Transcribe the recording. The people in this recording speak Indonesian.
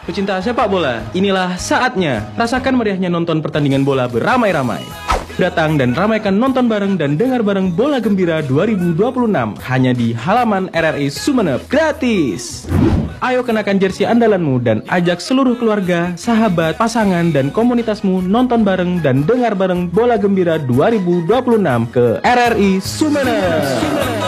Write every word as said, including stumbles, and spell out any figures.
Pecinta sepak bola, inilah saatnya. Rasakan meriahnya nonton pertandingan bola beramai-ramai. Datang dan ramaikan nonton bareng dan dengar bareng Bola Gembira dua ribu dua puluh enam hanya di halaman R R I Sumeneb, gratis. Ayo kenakan jersey andalanmu dan ajak seluruh keluarga, sahabat, pasangan, dan komunitasmu nonton bareng dan dengar bareng Bola Gembira dua ribu dua puluh enam ke R R I Sumeneb.